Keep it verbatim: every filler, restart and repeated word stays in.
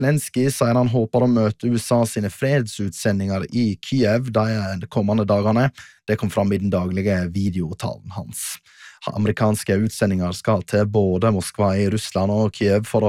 Zelensky sier han håper å møte U S A sine fredsutsendinger i Kiev de kommende dagene. Det kom fram i den daglige videotalen hans. Amerikanske utsendinger skal til både Moskva i Russland og Kiev for å